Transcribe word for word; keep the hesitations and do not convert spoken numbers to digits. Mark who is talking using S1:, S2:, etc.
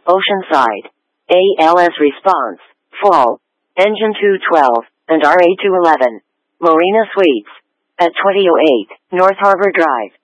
S1: Oceanside. A L S response, full. Engine two twelve, and R A two eleven. Marina Suites. At twenty oh eight, North Harbor Drive.